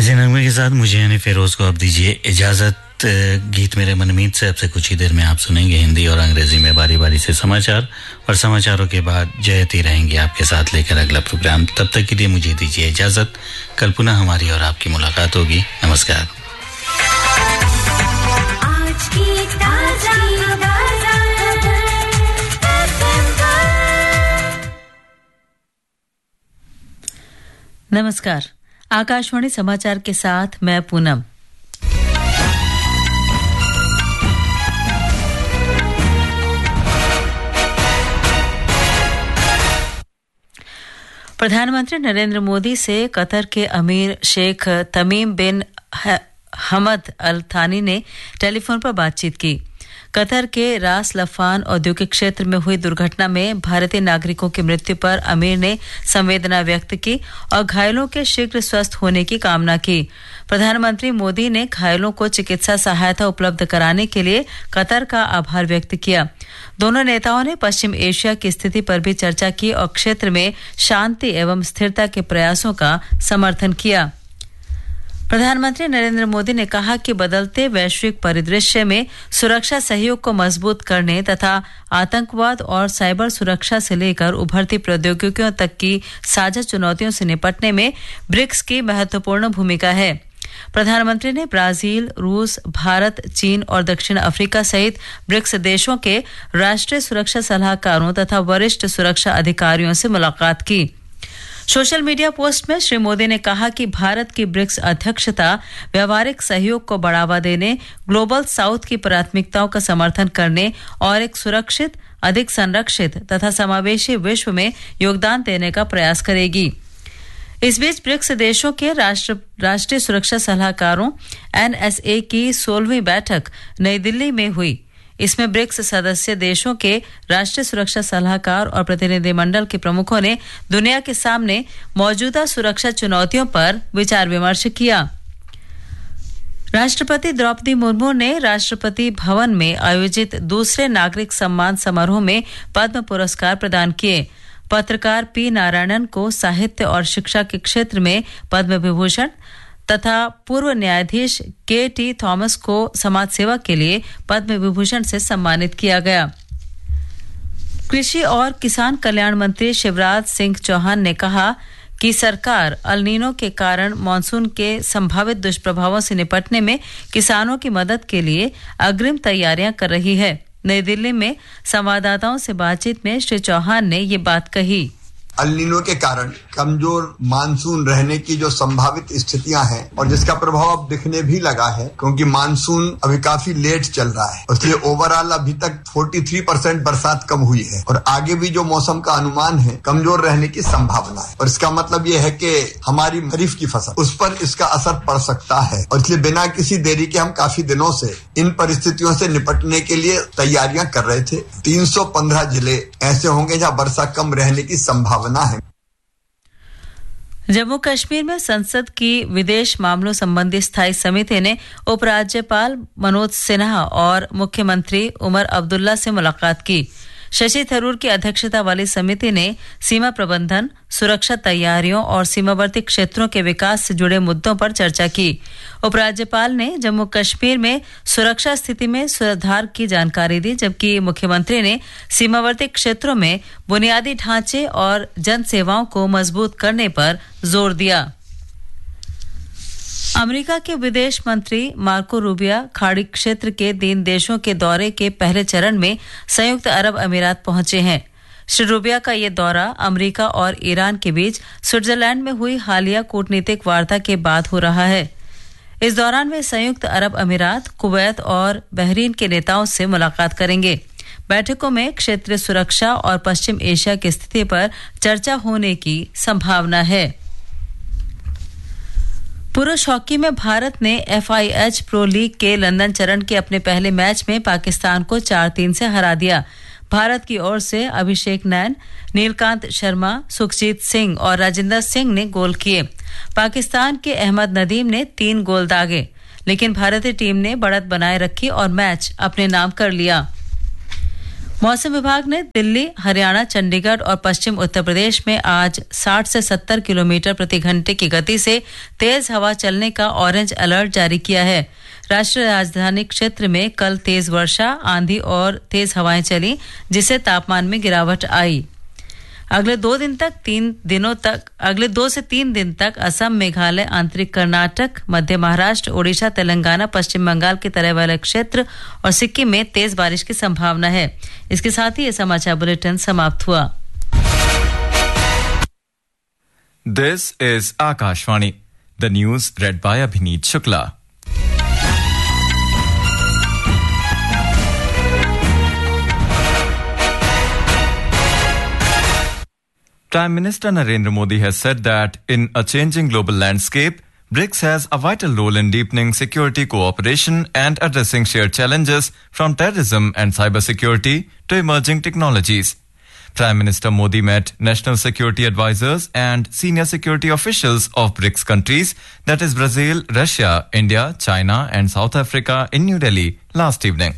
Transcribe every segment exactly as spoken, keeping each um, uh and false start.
ऐसे नगमे के साथ मुझे यानी फिरोज को अब दीजिए इजाजत। गीत मेरे मनमीत से अब से कुछ ही देर में आप सुनेंगे हिंदी और अंग्रेजी में बारी बारी से समाचार, और समाचारों के बाद जयती रहेंगे आपके साथ लेकर अगला प्रोग्राम। तब तक के लिए मुझे दीजिए इजाजत। कल पुनः हमारी और आपकी मुलाकात होगी। नमस्कार। आज की ताजा नमस्कार। आकाशवाणी समाचार के साथ मैं पूनम। प्रधानमंत्री नरेंद्र मोदी से कतर के अमीर शेख तमीम बिन हमद अल थानी ने टेलीफोन पर बातचीत की। कतर के रास लफान औद्योगिक क्षेत्र में हुई दुर्घटना में भारतीय नागरिकों की मृत्यु पर अमीर ने संवेदना व्यक्त की और घायलों के शीघ्र स्वस्थ होने की कामना की। प्रधानमंत्री मोदी ने घायलों को चिकित्सा सहायता उपलब्ध कराने के लिए कतर का आभार व्यक्त किया। दोनों नेताओं ने पश्चिम एशिया की स्थिति पर भी चर्चा की और क्षेत्र में शांति एवं स्थिरता के प्रयासों का समर्थन किया। प्रधानमंत्री नरेंद्र मोदी ने कहा कि बदलते वैश्विक परिदृश्य में सुरक्षा सहयोग को मजबूत करने तथा आतंकवाद और साइबर सुरक्षा से लेकर उभरती प्रौद्योगिकियों तक की साझा चुनौतियों से निपटने में ब्रिक्स की महत्वपूर्ण भूमिका है। प्रधानमंत्री ने ब्राजील, रूस, भारत, चीन और दक्षिण अफ्रीका सहित ब्रिक्स देशों के राष्ट्रीय सुरक्षा सलाहकारों तथा वरिष्ठ सुरक्षा अधिकारियों से मुलाकात की। सोशल मीडिया पोस्ट में श्री मोदी ने कहा कि भारत की ब्रिक्स अध्यक्षता व्यावहारिक सहयोग को बढ़ावा देने, ग्लोबल साउथ की प्राथमिकताओं का समर्थन करने और एक सुरक्षित, अधिक संरक्षित तथा समावेशी विश्व में योगदान देने का प्रयास करेगी। इस बीच ब्रिक्स देशों के राष्ट्र राष्ट्रीय सुरक्षा सलाहकारों एन एस ए की सोलहवीं बैठक नई दिल्ली में हुई। इसमें ब्रिक्स सदस्य देशों के राष्ट्रीय सुरक्षा सलाहकार और प्रतिनिधिमंडल के प्रमुखों ने दुनिया के सामने मौजूदा सुरक्षा चुनौतियों पर विचार विमर्श किया। राष्ट्रपति द्रौपदी मुर्मू ने राष्ट्रपति भवन में आयोजित दूसरे नागरिक सम्मान समारोह में पद्म पुरस्कार प्रदान किए। पत्रकार पी नारायणन को साहित्य और शिक्षा के क्षेत्र में पद्म विभूषण तथा पूर्व न्यायाधीश के टी थॉमस को समाज सेवा के लिए पद्म विभूषण से सम्मानित किया गया। कृषि और किसान कल्याण मंत्री शिवराज सिंह चौहान ने कहा कि सरकार अल नीनो के कारण मानसून के संभावित दुष्प्रभावों से निपटने में किसानों की मदद के लिए अग्रिम तैयारियां कर रही है। नई दिल्ली में संवाददाताओं से बातचीत में श्री चौहान ने ये बात कही। अल नीनो के कारण कमजोर मानसून रहने की जो संभावित स्थितियां हैं और जिसका प्रभाव अब दिखने भी लगा है, क्योंकि मानसून अभी काफी लेट चल रहा है, इसलिए ओवरऑल अभी तक तैंतालीस परसेंट बरसात कम हुई है और आगे भी जो मौसम का अनुमान है कमजोर रहने की संभावना है। और इसका मतलब ये है कि हमारी खरीफ की फसल उस पर इसका असर पड़ सकता है और इसलिए बिना किसी देरी के हम काफी दिनों से इन परिस्थितियों से निपटने के लिए तैयारियां कर रहे थे। तीन सौ पंद्रह जिले ऐसे होंगे जहां वर्षा कम रहने की संभावना है। जम्मू कश्मीर में संसद की विदेश मामलों संबंधी स्थायी समिति ने उपराज्यपाल मनोज सिन्हा और मुख्यमंत्री उमर अब्दुल्ला से मुलाकात की। शशि थरूर की अध्यक्षता वाली समिति ने सीमा प्रबंधन, सुरक्षा तैयारियों और सीमावर्ती क्षेत्रों के विकास से जुड़े मुद्दों पर चर्चा की। उपराज्यपाल ने जम्मू कश्मीर में सुरक्षा स्थिति में सुधार की जानकारी दी, जबकि मुख्यमंत्री ने सीमावर्ती क्षेत्रों में बुनियादी ढांचे और जन सेवाओं को मजबूत करने पर जोर दिया। अमेरिका के विदेश मंत्री मार्को रूबियो खाड़ी क्षेत्र के तीन देशों के दौरे के पहले चरण में संयुक्त अरब अमीरात पहुंचे हैं। श्री रूबियो का ये दौरा अमेरिका और ईरान के बीच स्विट्जरलैंड में हुई हालिया कूटनीतिक वार्ता के बाद हो रहा है। इस दौरान वे संयुक्त अरब अमीरात, कुवैत और बहरीन के नेताओं से मुलाकात करेंगे। बैठकों में क्षेत्रीय सुरक्षा और पश्चिम एशिया की स्थिति पर चर्चा होने की संभावना है। पुरुष हॉकी में भारत ने F I H pro league के लंदन चरण के अपने पहले मैच में पाकिस्तान को चार तीन से हरा दिया। भारत की ओर से अभिषेक नैन, नीलकांत शर्मा, सुखजीत सिंह और राजिंदर सिंह ने गोल किए। पाकिस्तान के अहमद नदीम ने तीन गोल दागे, लेकिन भारतीय टीम ने बढ़त बनाए रखी और मैच अपने नाम कर लिया। मौसम विभाग ने दिल्ली, हरियाणा, चंडीगढ़ और पश्चिम उत्तर प्रदेश में आज साठ से सत्तर किलोमीटर प्रति घंटे की गति से तेज हवा चलने का ऑरेंज अलर्ट जारी किया है। राष्ट्रीय राजधानी क्षेत्र में कल तेज वर्षा, आंधी और तेज हवाएं चली, जिससे तापमान में गिरावट आई। अगले दो दिन तक तीन दिनों तक अगले दो से तीन दिन तक असम, मेघालय, आंतरिक कर्नाटक, मध्य महाराष्ट्र, ओडिशा, तेलंगाना, पश्चिम बंगाल के तराई वाले क्षेत्र और सिक्किम में तेज बारिश की संभावना है। इसके साथ ही ये समाचार बुलेटिन समाप्त हुआ। This is Akashvani, the news red bye अभिनीत Shukla. Prime Minister Narendra Modi has said that in a changing global landscape, BRICS has a vital role in deepening security cooperation and addressing shared challenges from terrorism and cybersecurity to emerging technologies. Prime Minister Modi met national security advisors and senior security officials of BRICS countries, that is Brazil, Russia, India, China and South Africa in New Delhi last evening.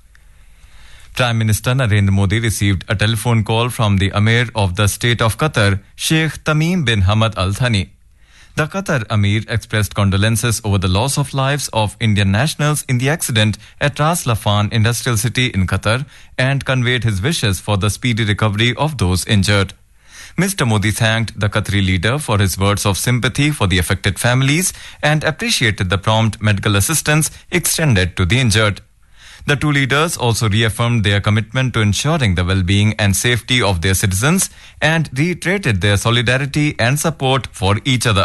Prime Minister Narendra Modi received a telephone call from the Amir of the State of Qatar, Sheikh Tamim bin Hamad Al Thani. The Qatar Amir expressed condolences over the loss of lives of Indian nationals in the accident at Ras Laffan Industrial City in Qatar and conveyed his wishes for the speedy recovery of those injured. Mister Modi thanked the Qatari leader for his words of sympathy for the affected families and appreciated the prompt medical assistance extended to the injured. The two leaders also reaffirmed their commitment to ensuring the well-being and safety of their citizens and reiterated their solidarity and support for each other.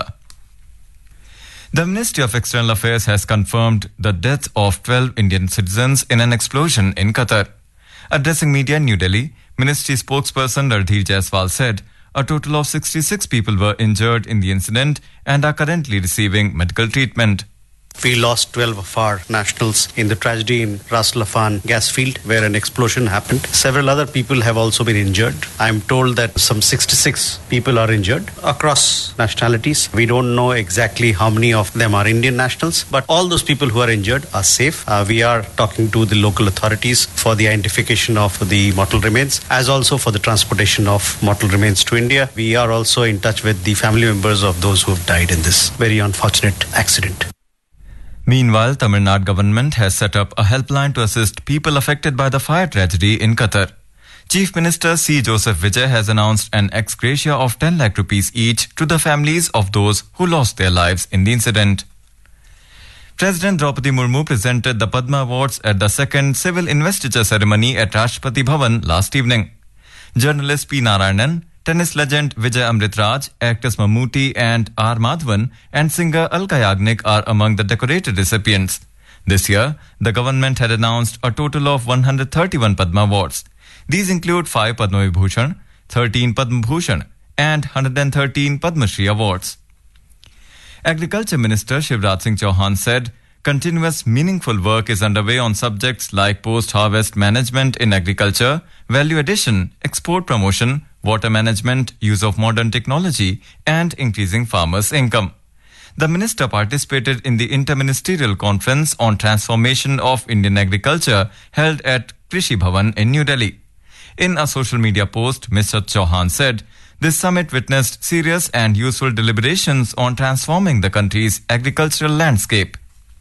The Ministry of External Affairs has confirmed the death of twelve Indian citizens in an explosion in Qatar. Addressing media in New Delhi, Ministry spokesperson Randhir Jaiswal said a total of sixty-six people were injured in the incident and are currently receiving medical treatment. We lost twelve of our nationals in the tragedy in Ras Laffan gas field where an explosion happened. Several other people have also been injured. I am told that some sixty-six people are injured across nationalities. We don't know exactly how many of them are Indian nationals, but all those people who are injured are safe. Uh, we are talking to the local authorities for the identification of the mortal remains, as also for the transportation of mortal remains to India. We are also in touch with the family members of those who have died in this very unfortunate accident. Meanwhile, Tamil Nadu government has set up a helpline to assist people affected by the fire tragedy in Qatar. Chief Minister C. Joseph Vijay has announced an ex gratia of ten lakh rupees each to the families of those who lost their lives in the incident. President Draupadi Murmu presented the Padma Awards at the second civil investiture ceremony at Rashtrapati Bhavan last evening. Journalist P. Narayanan, tennis legend Vijay Amritraj, actors Mammootty and R. Madhavan, and singer Alka Yagnik are among the decorated recipients. This year, the government had announced a total of one hundred thirty-one Padma Awards. These include five Padma Vibhushan, thirteen Padma Bhushan, and one hundred thirteen Padma Shri Awards. Agriculture Minister Shivraj Singh Chauhan said continuous meaningful work is underway on subjects like post-harvest management in agriculture, value addition, export promotion, water management, use of modern technology, and increasing farmers' income. The minister participated in the Interministerial Conference on Transformation of Indian Agriculture held at Krishi Bhavan in New Delhi. In a social media post, Mister Chauhan said, this summit witnessed serious and useful deliberations on transforming the country's agricultural landscape.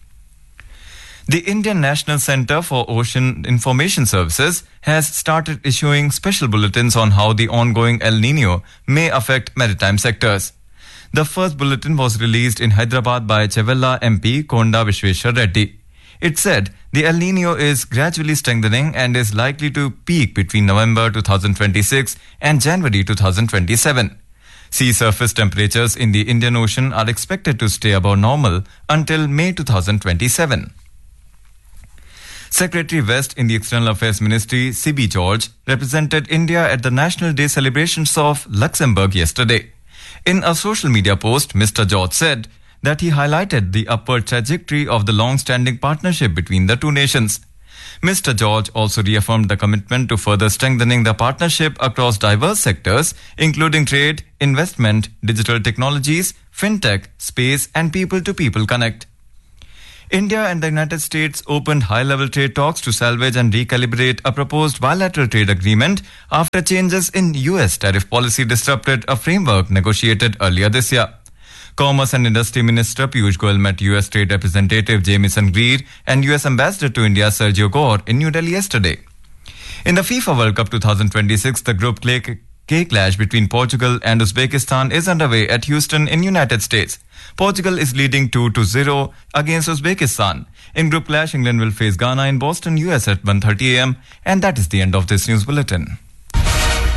The Indian National Centre for Ocean Information Services has started issuing special bulletins on how the ongoing El Nino may affect maritime sectors. The first bulletin was released in Hyderabad by Chevella M P Konda Vishweshwar Reddy. It said the El Nino is gradually strengthening and is likely to peak between November twenty twenty-six and January twenty twenty-seven. Sea surface temperatures in the Indian Ocean are expected to stay above normal until May twenty twenty-seven. Secretary West in the External Affairs Ministry, C B George, represented India at the National Day celebrations of Luxembourg yesterday. In a social media post, Mister George said that he highlighted the upward trajectory of the long-standing partnership between the two nations. Mister George also reaffirmed the commitment to further strengthening the partnership across diverse sectors, including trade, investment, digital technologies, fintech, space, and people-to-people connect. India and the United States opened high-level trade talks to salvage and recalibrate a proposed bilateral trade agreement after changes in U S tariff policy disrupted a framework negotiated earlier this year. Commerce and Industry Minister Piyush Goyal met U S Trade Representative Jamieson Greer and U S Ambassador to India Sergio Gore in New Delhi yesterday. In the FIFA World Cup twenty twenty-six, the Group K clash between Portugal and Uzbekistan is underway at Houston in United States. Portugal is leading two to zero against Uzbekistan. In Group Clash, England will face Ghana in Boston, U S at one thirty a m. And that is the end of this news bulletin.